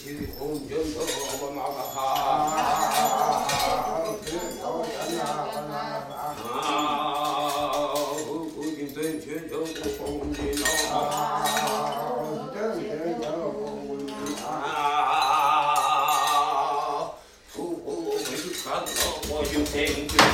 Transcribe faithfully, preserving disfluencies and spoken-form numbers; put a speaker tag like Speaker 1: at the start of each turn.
Speaker 1: 去红军头我马个哈。啊，古今真全都是红军啊。啊，我我我回去看了，我就听见。